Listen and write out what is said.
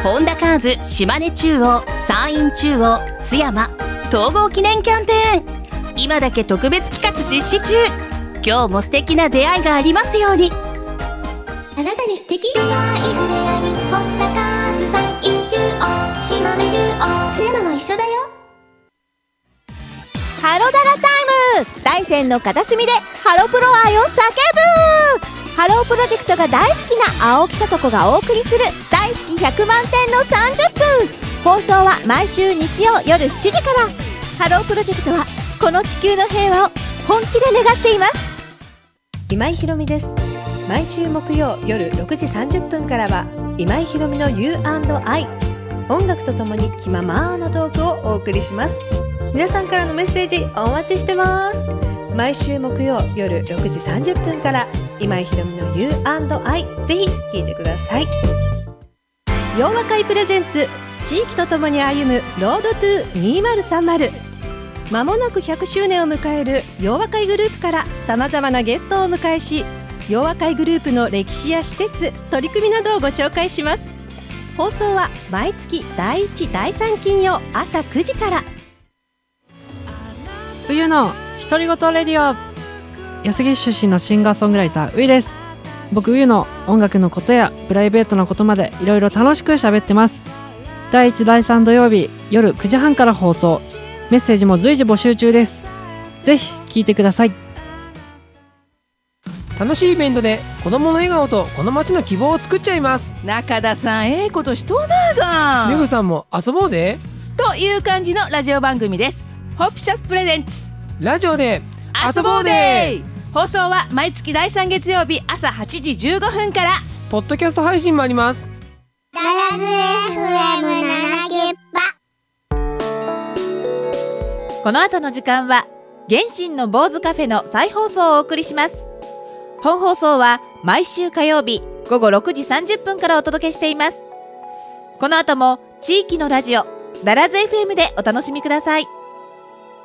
ホンダカーズ島根中央、山陰中央、津山統合記念キャンペーン、今だけ特別企画実施中。今日も素敵な出会いがありますように。 あなたに素敵出会い触れ合い、ホンダカーズ山陰中央、島根中央、津山も一緒だよ。 ハロダラタイム、大山の片隅でハロプロ愛を叫ぶ。ハロープロジェクトが大好きな青木さと子がお送りする大好き100万点の30分。放送は毎週日曜夜7時から。ハロープロジェクトはこの地球の平和を本気で願っています。 今井ひろみです。毎週木曜夜6時30分からは今井ひろみの U&I、 音楽とともに気ままなトークをお送りします。皆さんからのメッセージお待ちしてます。毎週木曜夜6時30分から今井ひろみの U&I、 ぜひ聴いてください。 洋和会プレゼンツ、地域とともに歩むロードトゥ2030。まもなく100周年を迎える洋和会グループからさまざまなゲストをお迎えし、洋和会グループの歴史や施設、取り組みなどをご紹介します。放送は毎月第1、第3金曜朝9時から。 冬の独り言レディオ、安来出身のシンガーソングライターういです。僕うゆの音楽のことやプライベートなことまでいろいろ楽しく喋ってます。第1、第3土曜日夜9時半から放送。メッセージも随時募集中です。ぜひ聞いてください。 楽しいイベントで子供の笑顔とこの街の希望を作っちゃいます。 中田さん、ええことしとうなが。 めぐさんも遊ぼうでという感じのラジオ番組です。ホプシャスプレゼンツラジオで遊ぼうで。放送は毎月第3月曜日朝8時15分から。 ポッドキャスト配信もあります。 ダラズ FM7 ゲッパ。 この後の時間は原神の坊主カフェの再放送をお送りします。本放送は毎週火曜日午後6時30分からお届けしています。この後も地域のラジオダラズ FM でお楽しみください。